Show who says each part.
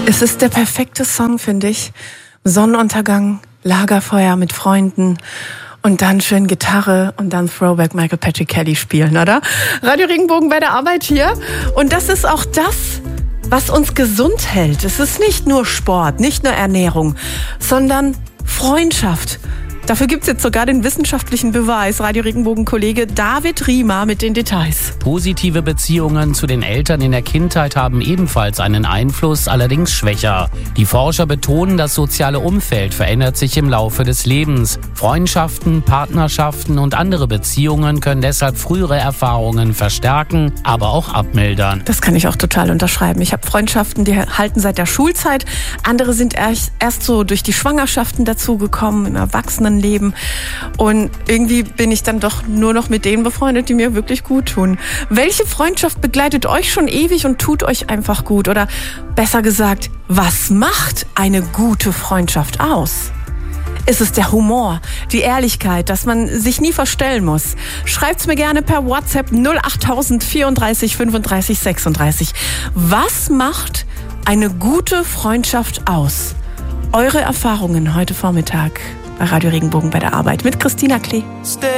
Speaker 1: Es ist der perfekte Song, finde ich. Sonnenuntergang, Lagerfeuer mit Freunden und dann schön Gitarre und dann Throwback Michael Patrick Kelly spielen, oder? Radio Regenbogen bei der Arbeit hier. Und das ist auch das, was uns gesund hält. Es ist nicht nur Sport, nicht nur Ernährung, sondern Freundschaft. Dafür gibt's jetzt sogar den wissenschaftlichen Beweis. Radio Regenbogen-Kollege David Riemer mit den Details.
Speaker 2: Positive Beziehungen zu den Eltern in der Kindheit haben ebenfalls einen Einfluss, allerdings schwächer. Die Forscher betonen, das soziale Umfeld verändert sich im Laufe des Lebens. Freundschaften, Partnerschaften und andere Beziehungen können deshalb frühere Erfahrungen verstärken, aber auch abmildern.
Speaker 1: Das kann ich auch total unterschreiben. Ich habe Freundschaften, die halten seit der Schulzeit. Andere sind erst so durch die Schwangerschaften dazugekommen, im Erwachsenenleben. Und irgendwie bin ich dann doch nur noch mit denen befreundet, die mir wirklich gut tun. Welche Freundschaft begleitet euch schon ewig und tut euch einfach gut? Oder besser gesagt, was macht eine gute Freundschaft aus? Ist es der Humor, die Ehrlichkeit, dass man sich nie verstellen muss? Schreibt's mir gerne per WhatsApp 08000 34 35 36. Was macht eine gute Freundschaft aus? Eure Erfahrungen heute Vormittag bei Radio Regenbogen bei der Arbeit mit Christina Klee.